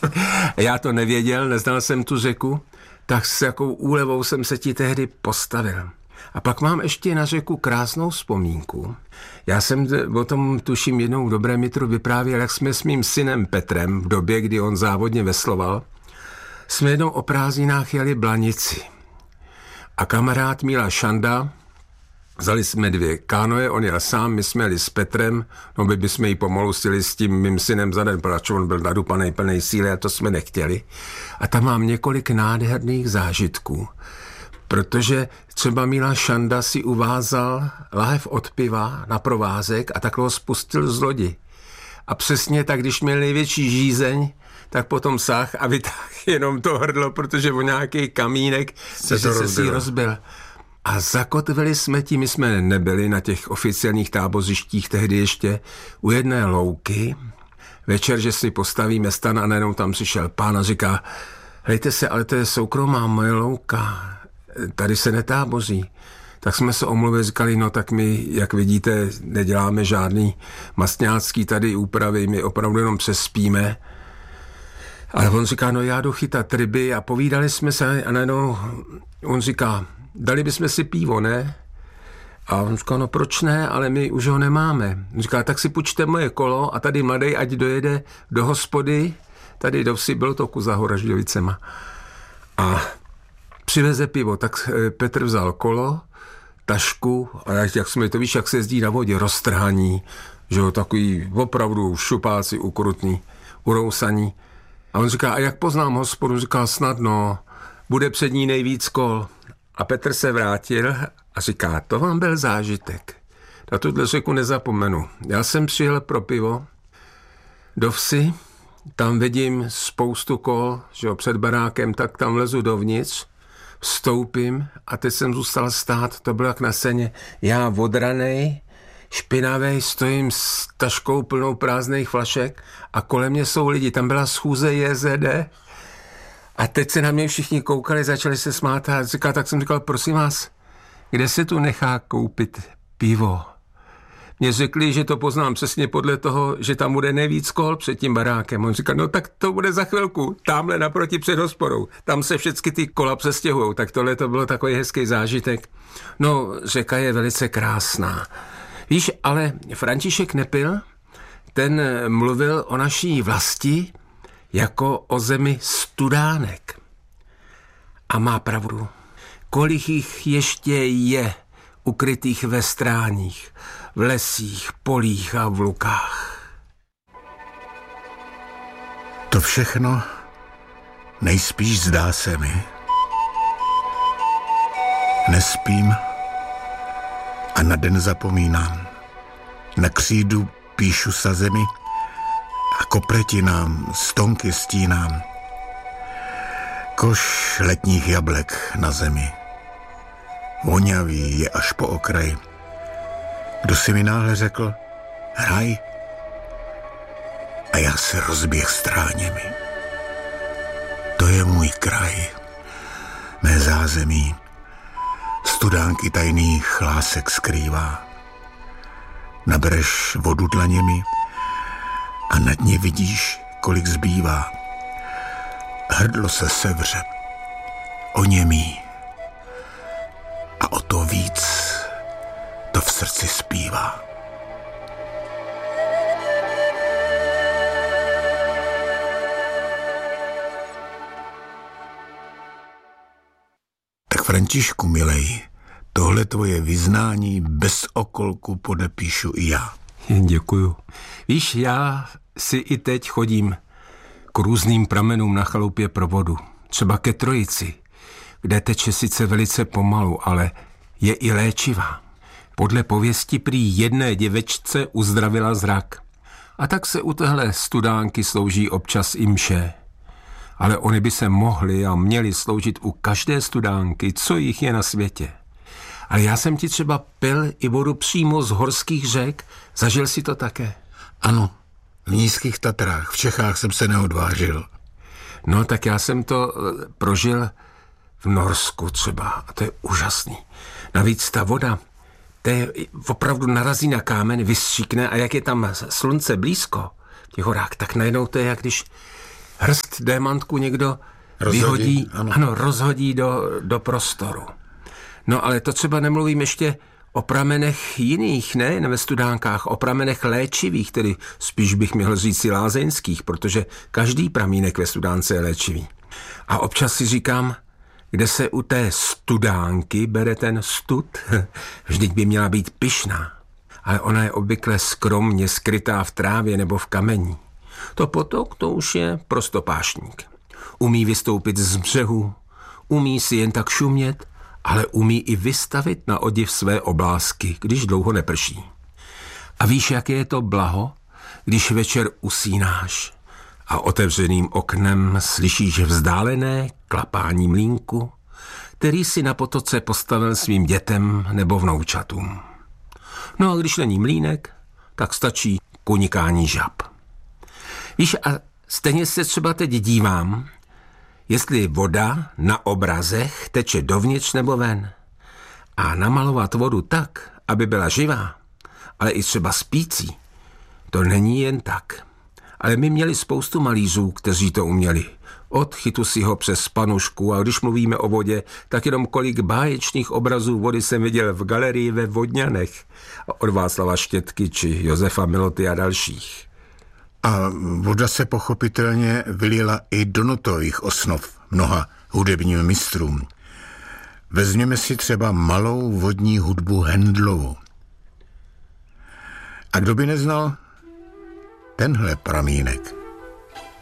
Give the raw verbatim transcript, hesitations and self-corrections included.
Já to nevěděl, neznal jsem tu řeku, tak s jakou úlevou jsem se ti tehdy postavil. A pak mám ještě na řeku krásnou vzpomínku. Já jsem o tom tuším jednou v Dobrém Mitru vyprávěl, jak jsme s mým synem Petrem v době, kdy on závodně vesloval, jsme jednou o prázdninách jeli Blanici. A kamarád Míla Šanda, vzali jsme dvě kánoje, on jel sám, my jsme jeli s Petrem, no by bychom ji pomalu stili s tím mým synem za den, protože on byl nadupanej plnej síly a to jsme nechtěli. A tam mám několik nádherných zážitků, protože třeba Míla Šanda si uvázal lahev od piva na provázek a takhle ho spustil z lodi. A přesně tak, když měl největší žízeň, tak potom sáh a vytáhl jenom to hrdlo, protože o nějaký kamínek se, se, se si rozbil. A zakotvili jsme tím, my jsme nebyli na těch oficiálních tábořištích tehdy ještě, u jedné louky. Večer, že si postavíme stan a najednou tam přišel pán a říká, hejte se, ale to je soukromá moje louka, tady se netáboří. Tak jsme se omluvili, říkali, no tak my, jak vidíte, neděláme žádný mastňácký tady úpravy, my opravdu jenom přespíme. Ale on říká, no já jdu chytat ryby a povídali jsme se a najednou on říká, dali bychom si pivo, ne? A on říká, no proč ne, ale my už ho nemáme. On říká, tak si půjčte moje kolo a tady mladej, ať dojede do hospody, tady do vsi, bylo to za Horažďovicema. A přiveze pivo, tak Petr vzal kolo, tašku, a jak, jak jsme to víš, jak se jezdí na vodě, roztrhaní, že jo, takový opravdu šupáci, ukrutný, urousaní. A on říká, a jak poznám hospodu? Říká, snadno, bude před ní nejvíc kol. A Petr se vrátil a říká, to vám byl zážitek. Na tuhle řeku nezapomenu. Já jsem přijel pro pivo do vsi, tam vidím spoustu kol, že jo, před barákem, tak tam lezu dovnitř, vstoupím a teď jsem zůstal stát, to bylo jak na seně. Já odranej, špinavej, stojím s taškou plnou prázdných flašek a kolem mě jsou lidi. Tam byla schůze J Z D a teď se na mě všichni koukali, začali se smát a říkal, tak jsem říkal, prosím vás, kde se tu nechá koupit pivo? Mě řekli, že to poznám přesně podle toho, že tam bude nejvíc kol před tím barákem. On říkal, no tak to bude za chvilku, tamhle naproti před hospodou. Tam se všechny ty kola přestěhujou. Tak tohle to bylo takový hezký zážitek. No, řeka je velice krásná. Víš, ale František Nepil, ten mluvil o naší vlasti jako o zemi studánek. A má pravdu. Kolik jich ještě je ukrytých ve stráních, v lesích, polích a v lukách. To všechno nejspíš zdá se mi. Nespím a na den zapomínám. Na křídu píšu sa zemi a kopretinám stonky stínám. Koš letních jablek na zemi. Voňavý je až po okraj. Kdo si mi náhle řekl, hraj. A já se rozběh stráněmi. To je můj kraj, mé zázemí. Studánky tajných lásek skrývá. Nabereš vodu dlaněmi a na dně vidíš, kolik zbývá. Hrdlo se sevře, oněmí a o to víc to v srdci zpívá. Tak Františku, milej, tohle tvoje vyznání bez okolku podepíšu i já. Děkuju. Víš, já si i teď chodím k různým pramenům na chalupě pro vodu. Třeba ke Trojici, kde teče sice velice pomalu, ale je i léčivá. Podle pověsti prý jedné děvečce uzdravila zrak. A tak se u téhle studánky slouží občas i mše. Ale oni by se mohli a měli sloužit u každé studánky, co jich je na světě. Ale já jsem ti třeba pil i vodu přímo z horských řek. Zažil si to také? Ano, v Nízkých Tatrách, v Čechách jsem se neodvážil. No tak já jsem to prožil v Norsku třeba a to je úžasný. Navíc ta voda, to je opravdu narazí na kámen, vystříkne a jak je tam slunce blízko v těch horách, tak najednou to je jak když hrst démantku někdo rozhodí, vyhodí, ano. ano, rozhodí do, do prostoru. No ale to třeba nemluvím ještě o pramenech jiných, ne, ve studánkách, o pramenech léčivých, tedy spíš bych měl říct i lázeňských, protože každý pramínek ve studánce je léčivý. A občas si říkám, kde se u té studánky bere ten stud, vždyť by měla být pyšná, ale ona je obvykle skromně skrytá v trávě nebo v kamení. To potok, to už je prostopášník. Umí vystoupit z břehu, umí si jen tak šumět, ale umí i vystavit na odiv své oblásky, když dlouho neprší. A víš, jaké je to blaho, když večer usínáš a otevřeným oknem slyšíš vzdálené klapání mlýnku, který si na potoce postavil svým dětem nebo vnoučatům. No a když není mlýnek, tak stačí kunikání žab. Víš, a stejně se třeba teď dívám, jestli voda na obrazech teče dovnitř nebo ven. A namalovat vodu tak, aby byla živá, ale i třeba spící, to není jen tak. Ale my měli spoustu malířů, kteří to uměli. Od Chytusiho přes Panušku, a když mluvíme o vodě, tak jenom kolik báječných obrazů vody jsem viděl v galerii ve Vodňanech. Od Václava Štětky či Josefa Miloty a dalších. A voda se pochopitelně vylila i do notových osnov mnoha hudebním mistrům. Vezměme si třeba malou vodní hudbu Handlovu. A kdo by neznal tenhle pramínek?